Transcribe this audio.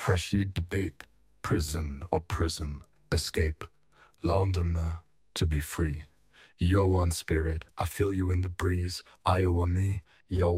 Freshly debate, prison or prism, escape, Londoner, to be free. Yo, one spirit, I feel you in the breeze. Iowa me, yo,